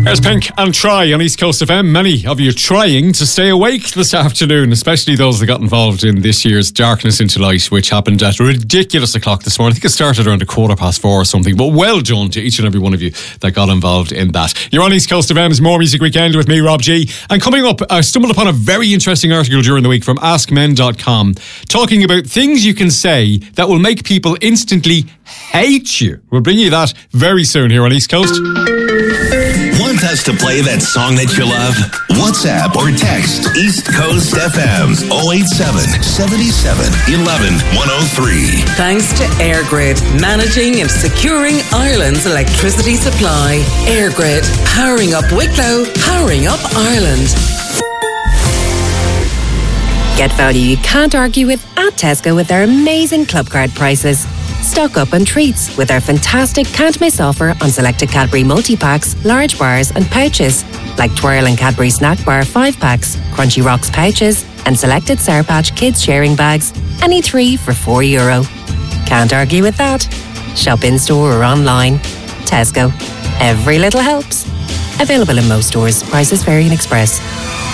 There's Pink and Try on East Coast FM. Many of you trying to stay awake this afternoon, especially those that got involved in this year's Darkness into Light, which happened at a ridiculous o'clock this morning. I think it started around 4:15 or something, but well done to each and every one of you that got involved in that. You're on East Coast FM's More Music Weekend with me, Rob G. And coming up, I stumbled upon a very interesting article during the week from AskMen.com talking about things you can say that will make people instantly hate you. We'll bring you that very soon here on East Coast. Want us to play that song that you love? WhatsApp or text East Coast FM 087 77 11 103. Thanks to EirGrid, managing and securing Ireland's electricity supply. EirGrid, powering up Wicklow, powering up Ireland. Get value you can't argue with at Tesco with their amazing club card prices. Stock up on treats with our fantastic can't miss offer on selected Cadbury multi-packs, large bars and pouches, like Twirl and Cadbury Snack Bar 5-packs, Crunchy Rocks pouches and selected Sour Patch Kids sharing bags, any 3 for €4. Can't argue with that. Shop in-store or online. Tesco. Every little helps. Available in most stores. Prices vary in Express.